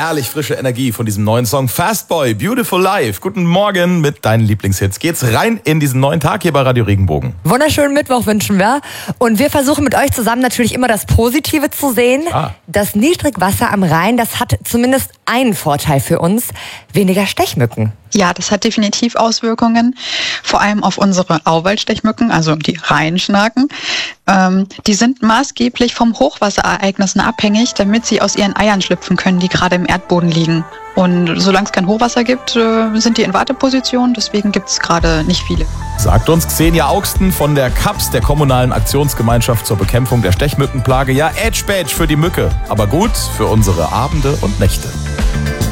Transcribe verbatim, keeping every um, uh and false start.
herrlich frische Energie von diesem neuen Song Fast Boy, Beautiful Life. Guten Morgen mit deinen Lieblingshits. Geht's rein in diesen neuen Tag hier bei Radio Regenbogen. Wunderschönen Mittwoch wünschen wir. Und wir versuchen mit euch zusammen natürlich immer das Positive zu sehen. Ah. Das Niedrigwasser am Rhein, das hat zumindest einen Vorteil für uns. Weniger Stechmücken. Ja, das hat definitiv Auswirkungen, vor allem auf unsere Auwaldstechmücken, also die Rheinschnaken. Ähm, die sind maßgeblich vom Hochwasserereignissen abhängig, damit sie aus ihren Eiern schlüpfen können, die gerade im Erdboden liegen. Und solange es kein Hochwasser gibt, äh, sind die in Warteposition, deswegen gibt es gerade nicht viele. Sagt uns Xenia Augsten von der C A P S, der kommunalen Aktionsgemeinschaft zur Bekämpfung der Stechmückenplage. Ja, Edge Badge für die Mücke, aber gut für unsere Abende und Nächte.